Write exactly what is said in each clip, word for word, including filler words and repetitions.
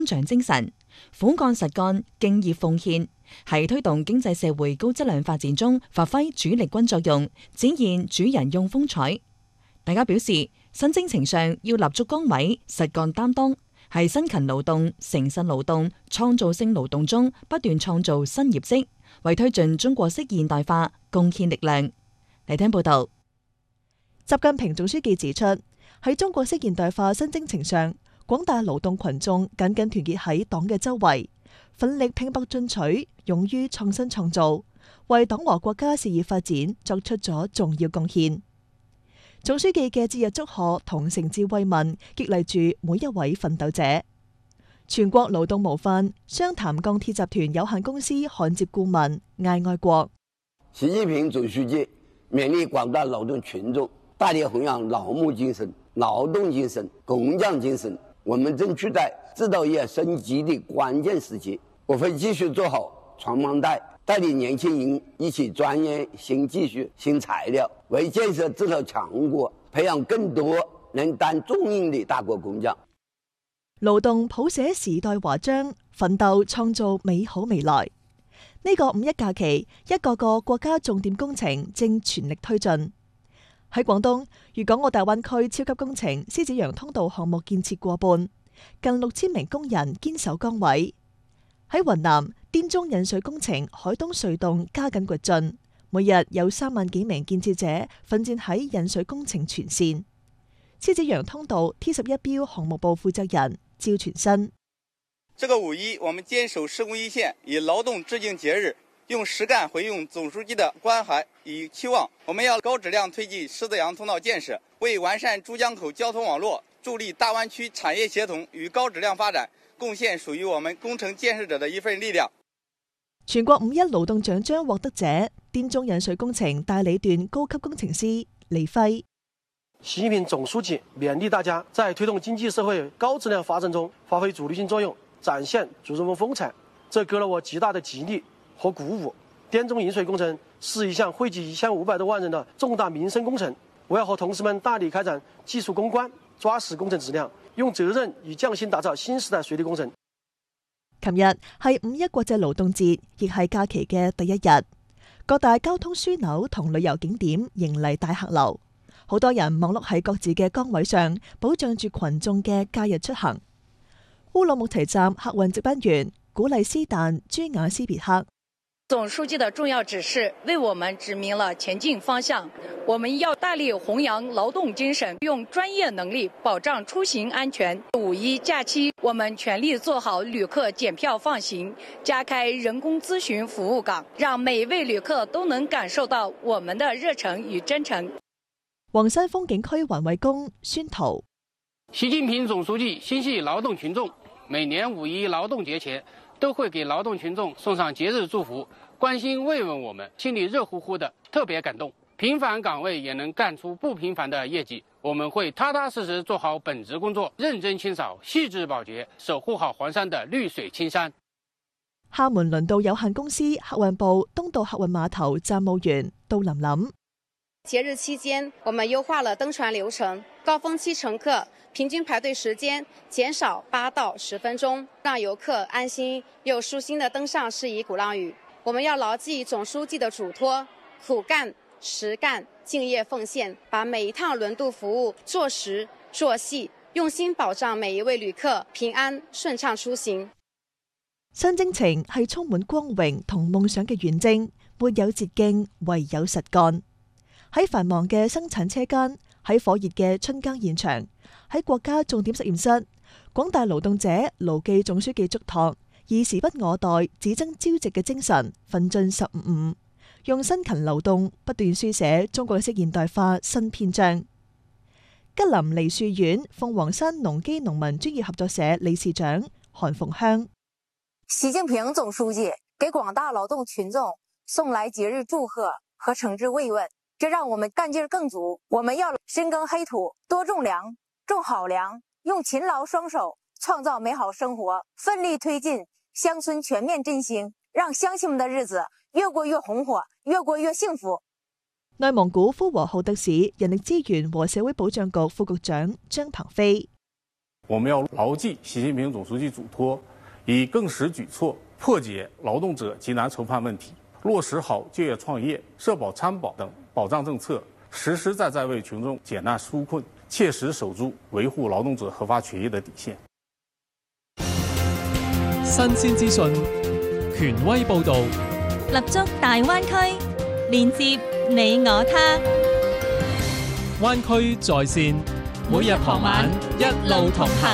長精神，苦幹實幹，敬業奉獻，係推動經濟社會高質量發展中發揮主力軍作用，展現主人翁風采。大家表示，新征程上要立足崗位，實幹擔當，係辛勤勞動、誠實勞動、創造性勞動中不斷創造新業績，為推進中國式現代化貢獻力量。嚟聽報道。 習近平總書記指出，喺中國式現代化新征程上，廣大勞動群眾緊緊團結喺黨嘅周圍，奮力拼搏進取，勇於創新創造，為黨和國家事業發展作出咗重要貢獻。總書記嘅節日祝賀同誠摯慰問，激勵住每一位奮鬥者。全國勞動模範湘潭鋼鐵集團有限公司焊接顧問艾愛國： 習近平總書記勉勵廣大勞動群眾大力弘揚勞牧精神、勞動精神、工匠精神。我們正處在製造業升級的關鍵時期，我會繼續做好傳幫帶，帶領年輕人一起鑽研新技術、新材料，為建設製造強國，培養更多能擔重任的大國工匠。 勞動譜寫時代華章，奮鬥創造美好未來。呢個五一假期，一個個國家重點工程正全力推進。喺廣東，粵港澳大灣區超級工程獅子洋通道項目建設過半，近六千名工人堅守崗位。喺雲南，滇中引水工程海東隧道加緊掘進，每日有三萬幾名建設者奮戰喺引水工程全線。獅子洋通道 T 十一標項目部負責人趙全新： 這個五一，我們堅守施工一線，以勞動致敬節日，用實幹回應總書記的關懷與期望。我們要高質量推進獅子洋通道建設，為完善珠江口交通網絡，助力大灣區產業協同與高質量發展，貢獻屬於我們工程建設者的一份力量。 全國五一勞動獎章獲得者，滇中引水工程大理段高級工程師李輝： 習近平總書記勉勵大家在推動經濟社會高質量發展中發揮主力性作用，展現主人翁風采，這給了我極大的激勵和鼓舞。滇中引水工程是一項惠及一千五百多萬人的重大民生工程，我要和同事們大力開展技術攻關，抓實工程質量，用責任與匠心打造新時代水利工程。 琴日係五一國際勞動節，亦係假期嘅第一日，各大交通樞紐同旅遊景點迎嚟大客流，好多人忙碌喺各自嘅崗位上，保障住群眾嘅假日出行。烏魯木齊站客運值班員古麗斯旦朱雅斯別克： 總書記的重要指示為我們指明了前進方向，我們要大力弘揚勞動精神，用專業能力保障出行安全。五一假期，我們全力做好旅客檢票放行，加開人工諮詢服務崗，讓每一位旅客都能感受到我們的熱誠與真誠。 黃山風景區環衛工宣圖： 習近平總書記心繫勞動群眾，每年五一勞動節前都會給勞動群眾送上節日祝福，關心慰問我們，心裡熱乎乎的，特別感動。平凡崗位也能幹出不平凡的業績，我們會踏踏實實做好本職工作，認真清掃，細緻保潔，守護好黃山的綠水青山。 廈門輪渡有限公司客運部東渡客運碼頭站務員杜琳琳： 節日期間，我們優化了登船流程，高峰期乘客平均排隊時間減少八到十分鐘，讓遊客安心又舒心地登上詩沂鼓浪嶼。我們要牢記總書記的囑託，苦幹、實幹、敬業奉獻，把每一趟輪渡服務做實做細，用心保障每一位旅客平安順暢出行。 新征程係充滿光榮同夢想嘅遠征，沒有捷徑，唯有實幹。喺繁忙嘅生產車間，喺火熱嘅春耕現場，喺國家重點實驗室，廣大勞動者牢記總書記囑託，以時不我待、只爭朝夕嘅精神，奮進十五五，用辛勤勞動不斷書寫中國式現代化新篇章。吉林梨樹縣鳳凰山農機農民專業合作社理事長韓鳳香： 習近平總書記給廣大勞動群眾送來節日祝賀和誠摯慰問，這讓我們幹勁更足。我們要深耕黑土，多種糧，種好糧，用勤勞雙手創造美好生活，奮力推進鄉村全面振興，讓鄉親們的日子越過越紅火，越過越幸福。 內蒙古呼和浩特市人力資源和社會保障局副局長張鵬飛： 我們要牢記習近平總書記囑託，以更實舉措破解勞動者急難愁盼問題，落實好就業創業、社保參保等保障政策，實實在在為群眾解難紓困，切實守住維護勞動者合法權益的底線。 新鮮資訊，權威報導， 立足大灣區，連接你我他。 灣區在線，每日傍晚一路同行。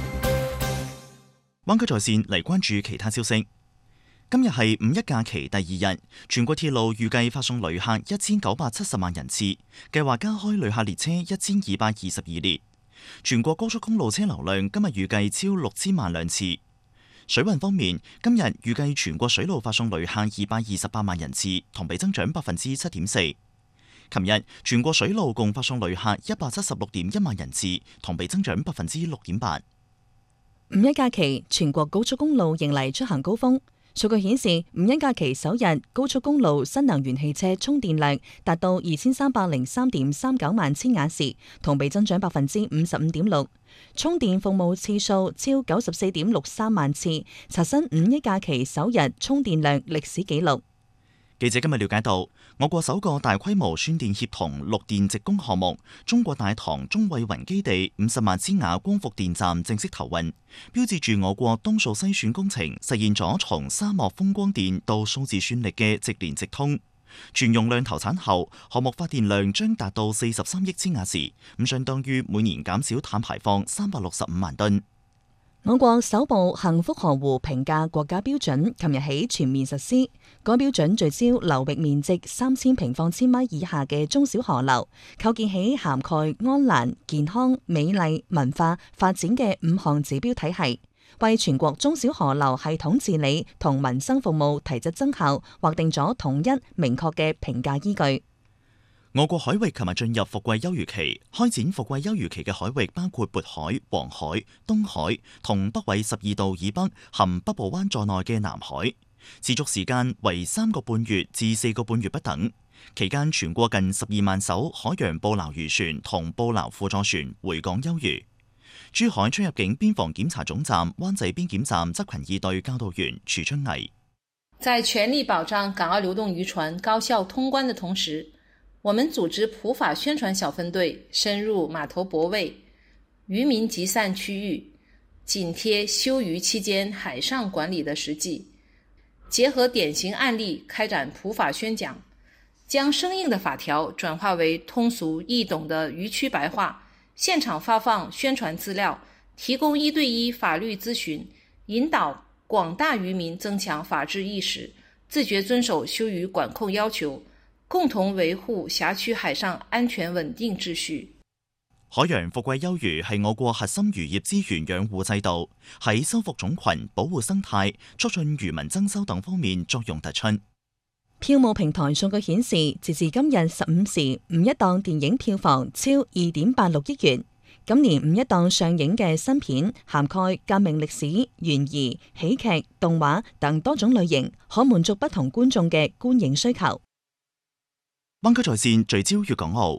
灣區在線嚟關注其他消息。今日係五一假期第二日，全國鐵路預計發送旅客一千九百七十萬人次，計劃加開旅客列車一千二百二十二列。全國高速公路車流量今日預計超六千萬輛次。水運方面，今日預計全國水路發送旅客二百二十八萬人次，同比增長百分之七點四。琴日全國水路共發送旅客一百七十六點一萬人次，同比增長百分之六點八。 五一假期，全國高速公路迎嚟出行高峰。數據顯示，五一假期首日高速公路新能源汽車充電量達到二千三百零三點三九萬千瓦時，同比增長百分之五十五點六。充電服務次數超九十四點六三萬次，刷新五一假期首日充電量歷史紀錄。 記者今日了解到，我國首個大規模宣電協同綠電直供項目中國大唐中衛雲基地五十萬千瓦光伏電站正式投運，標誌住我國東數西選工程實現咗從沙漠風光電到數字算力嘅直連直通。全容量投產後，項目發電量將達到四十三億千瓦時，咁相當於每年減少碳排放三百六十五萬噸。 我國首部幸福河湖評價國家標準琴日起全面實施。該標準聚焦流域面積三千平方千米以下嘅中小河流，構建起涵蓋安蘭、健康、美麗、文化、發展嘅五項指標體系，為全國中小河流系統治理同民生服務提質增效，劃定咗統一明確嘅評價依據。 我國海域琴日進入伏季休漁期，開展伏季休漁期嘅海域包括渤海、黃海、東海同北緯十二度以北含北部灣在內嘅南海，持續時間為三個半月至四個半月不等。期間，全國近十二萬艘海洋捕撈漁船同捕撈輔助船回港休漁。珠海出入境邊防檢查總站灣仔邊檢站執勤二隊教導員徐春毅， 在全力保障港澳流動漁船高效通關的同時，我們組織普法宣傳小分隊深入碼頭泊位、漁民集散區域，緊貼休漁期間海上管理的實際，結合典型案例開展普法宣講，將生硬的法條轉化為通俗易懂的漁區白話，現場發放宣傳資料，提供一對一法律諮詢，引導廣大漁民增強法治意識，自覺遵守休漁管控要求，共同維護轄區海上安全穩定秩序。 海洋伏季休漁係我國核心漁業資源養護制度，喺修復種群、保護生態、促進漁民增收等方面作用突出。 票務平台數據顯示，截至今日十五時，五一檔電影票房超二點八六億元。今年五一檔上映嘅新片涵蓋革命歷史、懸疑、喜劇、動畫等多種類型，可滿足不同觀眾嘅觀影需求。 灣區在線聚焦粵港澳，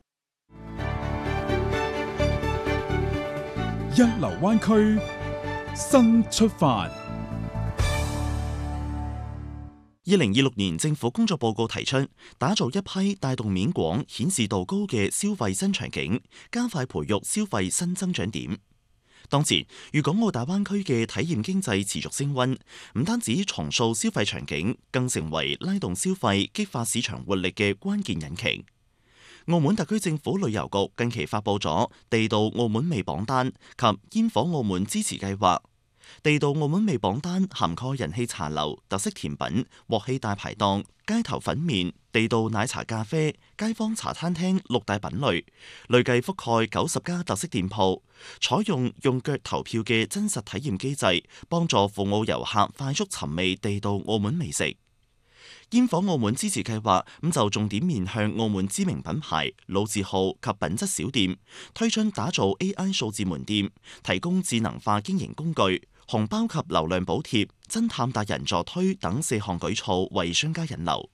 一流灣區新出發。 二零二六年政府工作報告提出，打造一批帶動面廣、顯示度高嘅消費新場景，加快培育消費新增長點。當前，粵港澳大灣區嘅體驗經濟持續升溫，唔單止重塑消費場景，更成為拉動消費、激發市場活力嘅關鍵引擎。澳門特區政府旅遊局近期發布咗地道澳門味榜單及煙火澳門支持計劃。地道澳門味榜單涵蓋人氣茶樓、特色甜品、鑊氣大排檔、街頭粉麵、地道奶茶咖啡、街坊茶餐廳六大品類，累計覆蓋九十家特色店鋪，採用用腳投票嘅真實體驗機制，幫助赴澳遊客快速尋味地道澳門美食。煙火澳門支持計劃咁就重點面向澳門知名品牌、老字號及品質小店，推進打造 A I 數字門店，提供智能化經營工具、紅包及流量補貼、偵探達人助推等四項舉措，為商家引流。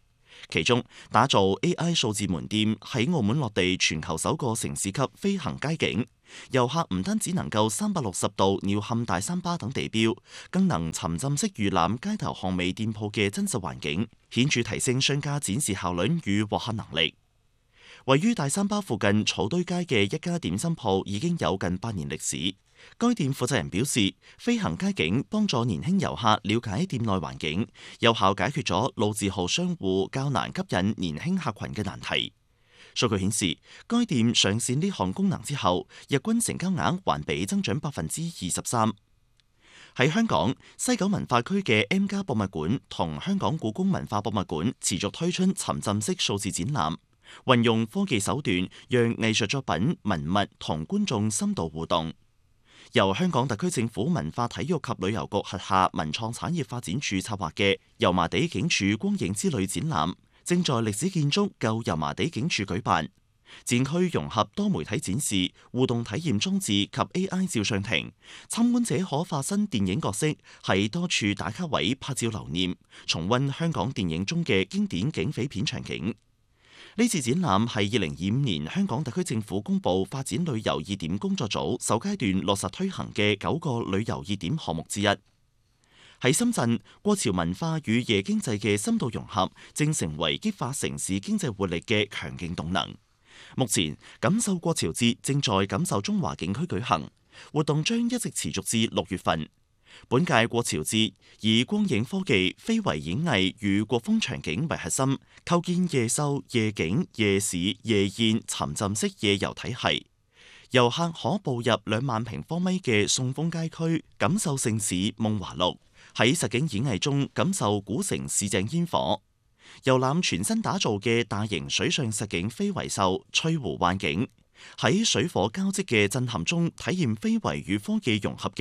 其中，打造 A I 數字門店喺澳門落地全球首個城市級飛行街景，遊客唔單止能夠三百六十度鳥瞰大三巴等地標，更能沉浸式預覽街頭巷尾店鋪嘅真實環境，顯著提升商家展示效率與獲客能力。位於大三巴附近草堆街嘅一家點心鋪已經有近八年歷史。該店負責人表示，飛行街景幫助年輕遊客了解店內環境，有效解決咗老字號商戶較難吸引年輕客群嘅難題。數據顯示，該店上線呢項功能之後，日均成交額環比增長百分之二十三。喺香港，西九文化區嘅 M+ 博物館同香港故宮文化博物館持續推出沉浸式數字展覽，運用科技手段讓藝術作品、文物同觀眾深度互動。由香港特區政府文化體育及旅遊局轄下文創產業發展處策劃嘅油麻地警署光影之旅展覽，正在歷史建築舊油麻地警署舉辦。展區融合多媒體展示、互動體驗裝置及 A I 照相亭，參觀者可化身電影角色，喺多處打卡位拍照留念，重溫香港電影中嘅經典警匪片場景。呢次展覽係二零二五年香港特區政府公布發展旅遊熱點工作組首階段落實推行嘅九個旅遊熱點項目之一。喺深圳，過潮文化與夜經濟嘅深度融合，正成為激發城市經濟活力嘅強勁動能。目前，感受過潮節正在感受中華景區舉行，活動將一直持續至六月份。本屆過潮節以光影科技、非遺演藝與國風場景為核心，構建夜秀、夜景、夜市、夜宴沉浸式夜遊體系。遊客可步入兩萬平方米嘅送豐街區，感受盛事夢華錄；喺實景演藝中感受古城市井煙火。遊覽全新打造嘅大型水上實景非遺秀翠湖幻境，喺水火交織嘅震撼中體驗非遺與科技融合嘅